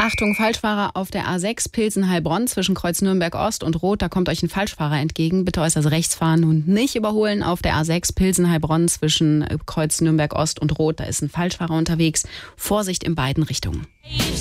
Achtung, Falschfahrer auf der A6 Pilsen-Heilbronn zwischen Kreuz Nürnberg-Ost und Roth. Da kommt euch ein Falschfahrer entgegen. Bitte äußerst rechts fahren und nicht überholen auf der A6 Pilsen-Heilbronn zwischen Kreuz Nürnberg-Ost und Roth. Da ist ein Falschfahrer unterwegs. Vorsicht in beiden Richtungen.